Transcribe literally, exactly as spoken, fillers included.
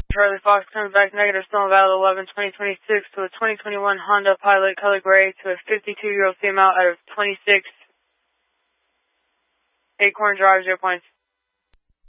Charlie Fox comes back negative, still invalid eleven twenty twenty-six to a twenty twenty-one Honda Pilot color gray to a fifty-two-year-old female out of twenty-six Acorn Drive, zero points.